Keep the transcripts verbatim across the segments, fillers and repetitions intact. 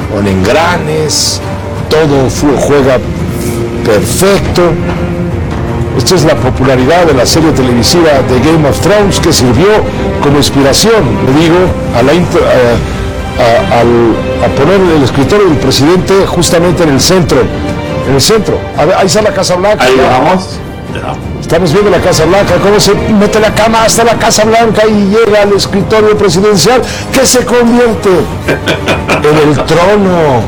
con engranes, todo fue, juega perfecto. Esta es la popularidad de la serie televisiva de Game of Thrones, que sirvió como inspiración, le digo, a, la, a, a, a, a poner el escritorio del presidente justamente en el centro. En el centro. A ver, ahí está la Casa Blanca. Ahí vamos. Estamos viendo la Casa Blanca, cómo se mete la cama hasta la Casa Blanca y llega al escritorio presidencial, que se convierte en el trono.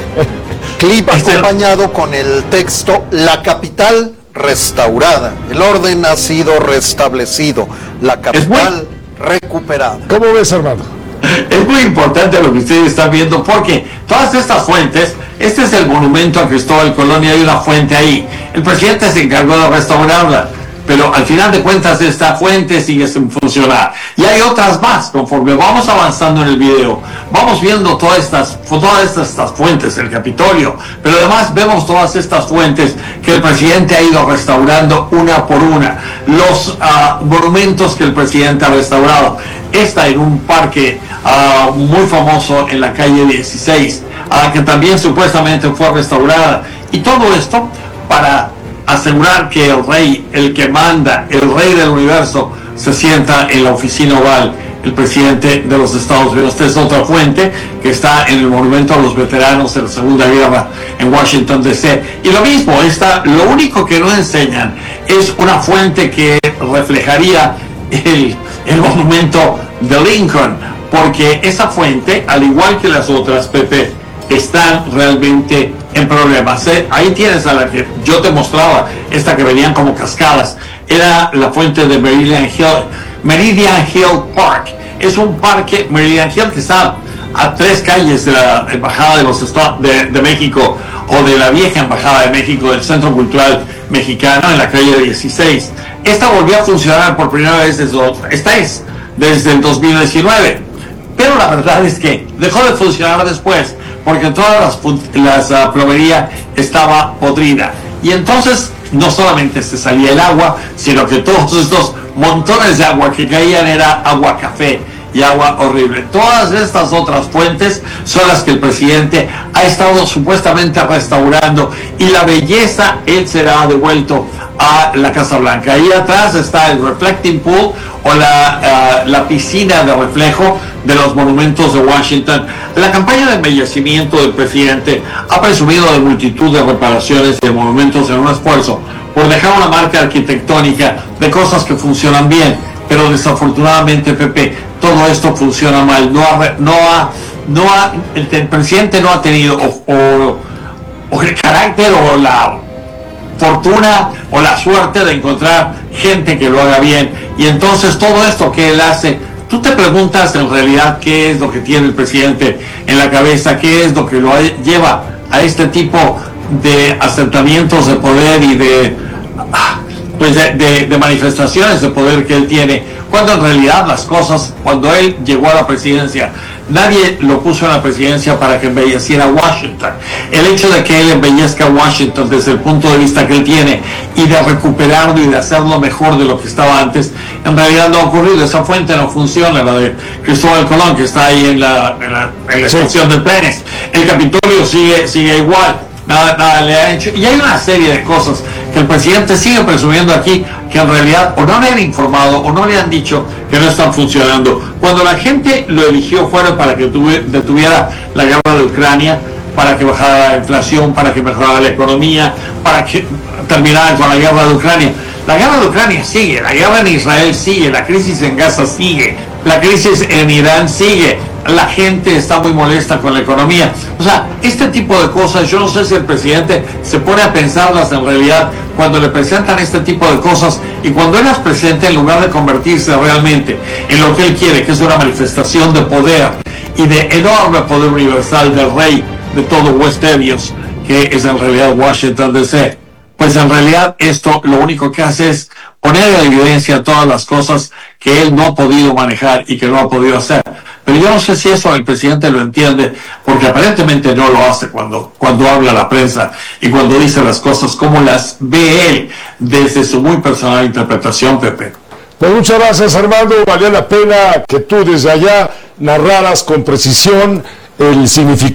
Clip acompañado con el texto: la capital restaurada, el orden ha sido restablecido, la capital recuperada. ¿Cómo ves, Armando? Es muy importante lo que ustedes están viendo, porque todas estas fuentes, este es el monumento a Cristóbal Colón y hay una fuente ahí. El presidente se encargó de restaurarla, pero al final de cuentas esta fuente sigue sin funcionar. Y hay otras más. Conforme vamos avanzando en el video, vamos viendo todas estas, todas estas, estas fuentes, el Capitolio, pero además vemos todas estas fuentes que el presidente ha ido restaurando una por una. Los uh, monumentos que el presidente ha restaurado. Esta en un parque uh, muy famoso en la calle dieciséis, uh, que también supuestamente fue restaurada. Y todo esto para asegurar que el rey, el que manda, el rey del universo, se sienta en la oficina oval, el presidente de los Estados Unidos. Esta es otra fuente que está en el monumento a los veteranos de la Segunda Guerra en Washington, D C Y lo mismo, esta, lo único que no enseñan es una fuente que reflejaría el, el monumento de Lincoln, porque esa fuente, al igual que las otras, Pepe, están realmente en problemas. ¿eh? Ahí tienes a la que yo te mostraba, esta que venían como cascadas, era la fuente de Meridian Hill, Meridian Hill Park. Es un parque, Meridian Hill, que está a tres calles de la Embajada de los Estados de, de México, o de la vieja Embajada de México, del Centro Cultural Mexicano, en la calle dieciséis. Esta volvió a funcionar por primera vez desde, esta es, desde el dos mil diecinueve. Pero la verdad es que dejó de funcionar después, porque toda las, las uh, plomería estaba podrida. Y entonces no solamente se salía el agua, sino que todos estos montones de agua que caían era agua café y agua horrible. Todas estas otras fuentes son las que el presidente ha estado supuestamente restaurando, y la belleza él será devuelto a la Casa Blanca. Ahí atrás está el reflecting pool, o la, uh, la piscina de reflejo de los monumentos de Washington. La campaña de embellecimiento del presidente ha presumido de multitud de reparaciones de monumentos en un esfuerzo por dejar una marca arquitectónica de cosas que funcionan bien, pero desafortunadamente, Pepe, todo esto funciona mal. No ha, no ha, no ha, el, el presidente no ha tenido o, o, o el carácter o la fortuna o la suerte de encontrar gente que lo haga bien, y entonces todo esto que él hace, tú te preguntas en realidad qué es lo que tiene el presidente en la cabeza, qué es lo que lo lleva a este tipo de asentamientos de poder y de pues de, de, de manifestaciones de poder que él tiene, cuando en realidad las cosas, cuando él llegó a la presidencia, nadie lo puso en la presidencia para que embelleciera Washington. El hecho de que él embellezca Washington desde el punto de vista que él tiene y de recuperarlo y de hacerlo mejor de lo que estaba antes, en realidad no ha ocurrido. Esa fuente no funciona, la de Cristóbal Colón, que está ahí en la, en la, en la estación de trenes. El Capitolio sigue, sigue igual. Nada, nada le ha hecho, y hay una serie de cosas que el presidente sigue presumiendo aquí, que en realidad o no le han informado o no le han dicho que no están funcionando. Cuando la gente lo eligió fuera para que tuve, detuviera la guerra de Ucrania, para que bajara la inflación, para que mejorara la economía, para que terminara con la guerra de Ucrania. La guerra de Ucrania sigue, la guerra en Israel sigue, la crisis en Gaza sigue, la crisis en Irán sigue, la gente está muy molesta con la economía. O sea, este tipo de cosas, yo no sé si el presidente se pone a pensarlas en realidad cuando le presentan este tipo de cosas, y cuando él las presenta, en lugar de convertirse realmente en lo que él quiere, que es una manifestación de poder y de enorme poder universal del rey de todo West Evans, que es en realidad Washington, D C, pues en realidad esto lo único que hace es poner en evidencia todas las cosas que él no ha podido manejar y que no ha podido hacer. Pero yo no sé si eso el presidente lo entiende, porque aparentemente no lo hace cuando, cuando habla a la prensa y cuando dice las cosas como las ve él desde su muy personal interpretación, Pepe. Pues muchas gracias, Armando. Valía la pena que tú desde allá narraras con precisión el significado